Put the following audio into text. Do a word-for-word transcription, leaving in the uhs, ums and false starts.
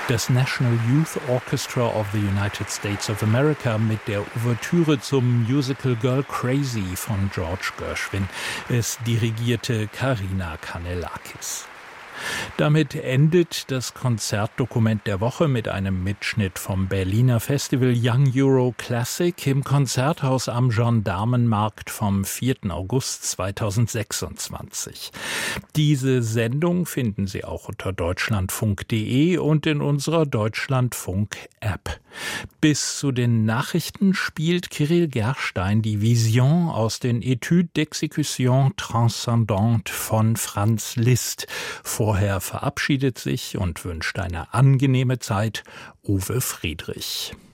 Das National Youth Orchestra of the United States of America mit der Ouvertüre zum Musical Girl Crazy von George Gershwin. Es dirigierte Karina Kanellakis. Damit endet das Konzertdokument der Woche mit einem Mitschnitt vom Berliner Festival Young Euro Classic im Konzerthaus am Gendarmenmarkt vom vierten August zweitausendsechsundzwanzig. Diese Sendung finden Sie auch unter deutschlandfunk punkt de und in unserer Deutschlandfunk-App. Bis zu den Nachrichten spielt Kirill Gerstein die Vision aus den Etudes d'exécution transcendante von Franz Liszt. Vorher verabschiedet sich und wünscht eine angenehme Zeit Uwe Friedrich.